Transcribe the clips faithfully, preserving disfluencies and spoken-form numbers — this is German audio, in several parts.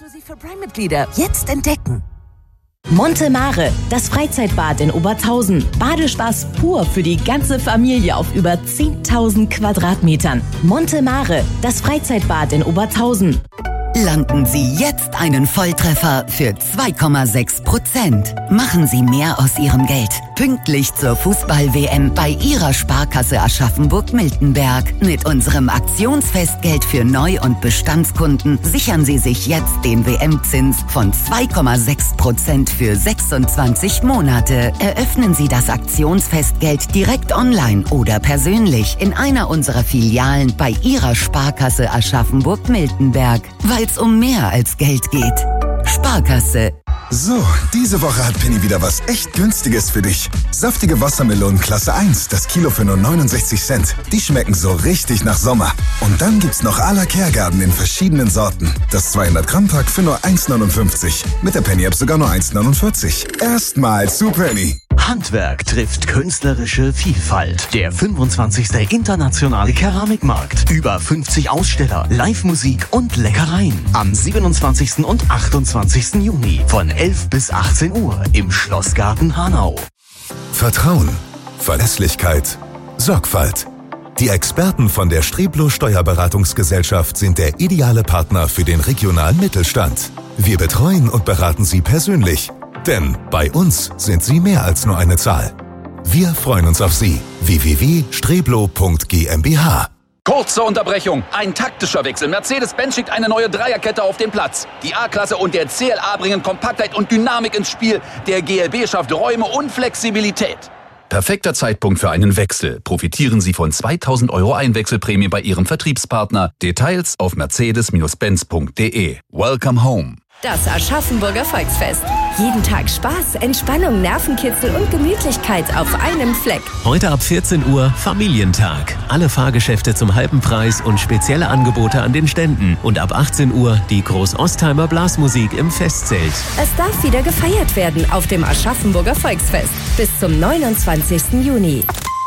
Exklusiv für Prime-Mitglieder. Jetzt entdecken. Monte Mare, das Freizeitbad in Obertshausen. Badespaß pur für die ganze Familie auf über zehntausend Quadratmetern. Monte Mare, das Freizeitbad in Obertshausen. Landen Sie jetzt einen Volltreffer für zwei Komma sechs Prozent. Machen Sie mehr aus Ihrem Geld. Pünktlich zur Fußball-W M bei Ihrer Sparkasse Aschaffenburg-Miltenberg. Mit unserem Aktionsfestgeld für Neu- und Bestandskunden sichern Sie sich jetzt den W M-Zins von zwei Komma sechs Prozent für sechsundzwanzig Monate. Eröffnen Sie das Aktionsfestgeld direkt online oder persönlich in einer unserer Filialen bei Ihrer Sparkasse Aschaffenburg-Miltenberg. Weil es um mehr als Geld geht. Sparkasse. So, diese Woche hat Penny wieder was echt Günstiges für dich. Saftige Wassermelonen Klasse eins, das Kilo für nur neunundsechzig Cent. Die schmecken so richtig nach Sommer. Und dann gibt's noch à la Kehrgarten in verschiedenen Sorten. Das zweihundert Gramm Pack für nur eins neunundfünfzig. Mit der Penny App sogar nur eins neunundvierzig. Erstmal zu Penny. Handwerk trifft künstlerische Vielfalt. Der fünfundzwanzigste Internationale Keramikmarkt. Über fünfzig Aussteller, Live-Musik und Leckereien. Am siebenundzwanzigsten und achtundzwanzigsten Juni von elf bis achtzehn Uhr im Schlossgarten Hanau. Vertrauen, Verlässlichkeit, Sorgfalt. Die Experten von der Streblo Steuerberatungsgesellschaft sind der ideale Partner für den regionalen Mittelstand. Wir betreuen und beraten Sie persönlich. Denn bei uns sind Sie mehr als nur eine Zahl. Wir freuen uns auf Sie. w w w punkt streblo punkt g m b h. Kurze Unterbrechung. Ein taktischer Wechsel. Mercedes-Benz schickt eine neue Dreierkette auf den Platz. Die A-Klasse und der C L A bringen Kompaktheit und Dynamik ins Spiel. Der G L B schafft Räume und Flexibilität. Perfekter Zeitpunkt für einen Wechsel. Profitieren Sie von zweitausend Euro Einwechselprämie bei Ihrem Vertriebspartner. Details auf mercedes benz punkt d e. Welcome home. Das Aschaffenburger Volksfest. Jeden Tag Spaß, Entspannung, Nervenkitzel und Gemütlichkeit auf einem Fleck. Heute ab vierzehn Uhr Familientag. Alle Fahrgeschäfte zum halben Preis und spezielle Angebote an den Ständen. Und ab achtzehn Uhr die Groß-Ostheimer Blasmusik im Festzelt. Es darf wieder gefeiert werden auf dem Aschaffenburger Volksfest. Bis zum neunundzwanzigsten Juni.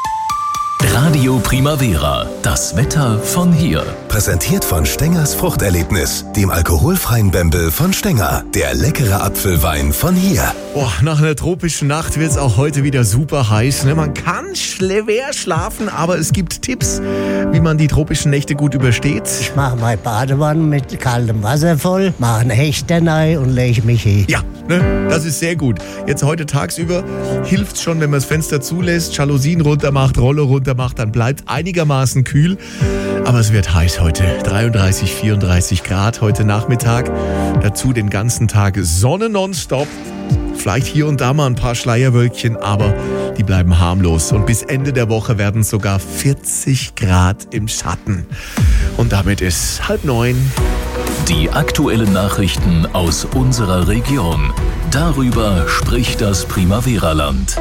Radio Primavera. Das Wetter von hier. Präsentiert von Stengers Fruchterlebnis, dem alkoholfreien Bembel von Stenger. Der leckere Apfelwein von hier. Boah, nach einer tropischen Nacht wird es auch heute wieder super heiß. Ne? Man kann schwer schlafen, aber es gibt Tipps, wie man die tropischen Nächte gut übersteht. Ich mache meine Badewanne mit kaltem Wasser voll, mache einen Hechter rein und lege mich hin. Ja, ne? Das ist sehr gut. Jetzt heute tagsüber hilft es schon, wenn man das Fenster zulässt, Jalousien runter macht, Rolle runter macht, dann bleibt einigermaßen kühl. Aber es wird heiß heute. dreiunddreißig, vierunddreißig Grad heute Nachmittag. Dazu den ganzen Tag Sonne nonstop. Vielleicht hier und da mal ein paar Schleierwölkchen, aber die bleiben harmlos. Und bis Ende der Woche werden es sogar vierzig Grad im Schatten. Und damit ist halb neun. Die aktuellen Nachrichten aus unserer Region. Darüber spricht das Primavera-Land.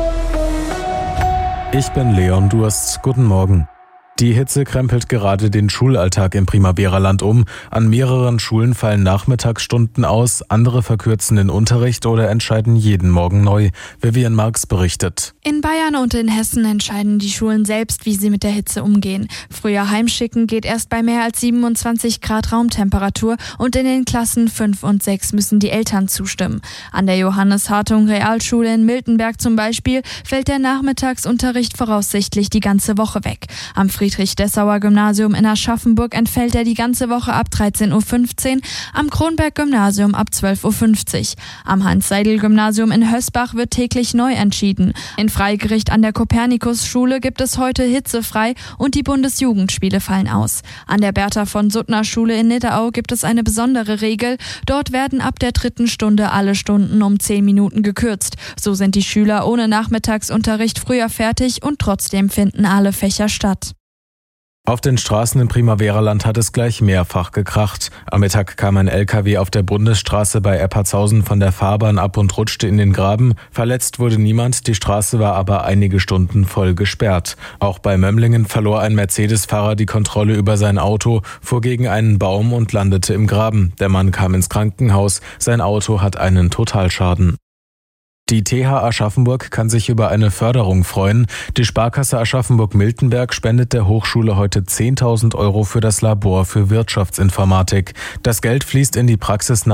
Ich bin Leon Durst. Guten Morgen. Die Hitze krempelt gerade den Schulalltag im Primavera-Land um. An mehreren Schulen fallen Nachmittagsstunden aus, andere verkürzen den Unterricht oder entscheiden jeden Morgen neu. Vivian Marx berichtet. In Bayern und in Hessen entscheiden die Schulen selbst, wie sie mit der Hitze umgehen. Früher heimschicken geht erst bei mehr als siebenundzwanzig Grad Raumtemperatur und in den Klassen fünf und sechs müssen die Eltern zustimmen. An der Johannes Hartung Realschule in Miltenberg zum Beispiel fällt der Nachmittagsunterricht voraussichtlich die ganze Woche weg. Am Friedrich-Dessauer-Gymnasium in Aschaffenburg entfällt er die ganze Woche ab dreizehn Uhr fünfzehn, am Kronberg-Gymnasium ab zwölf Uhr fünfzig. Am Hans-Seidel-Gymnasium in Hösbach wird täglich neu entschieden. In Freigericht an der Kopernikus-Schule gibt es heute hitzefrei und die Bundesjugendspiele fallen aus. An der Bertha-von-Suttner-Schule in Nidderau gibt es eine besondere Regel. Dort werden ab der dritten Stunde alle Stunden um zehn Minuten gekürzt. So sind die Schüler ohne Nachmittagsunterricht früher fertig und trotzdem finden alle Fächer statt. Auf den Straßen im Primavera-Land hat es gleich mehrfach gekracht. Am Mittag kam ein L K W auf der Bundesstraße bei Eppertshausen von der Fahrbahn ab und rutschte in den Graben. Verletzt wurde niemand, die Straße war aber einige Stunden voll gesperrt. Auch bei Mömlingen verlor ein Mercedes-Fahrer die Kontrolle über sein Auto, fuhr gegen einen Baum und landete im Graben. Der Mann kam ins Krankenhaus, sein Auto hat einen Totalschaden. Die T H Aschaffenburg kann sich über eine Förderung freuen. Die Sparkasse Aschaffenburg-Miltenberg spendet der Hochschule heute zehntausend Euro für das Labor für Wirtschaftsinformatik. Das Geld fließt in die Praxis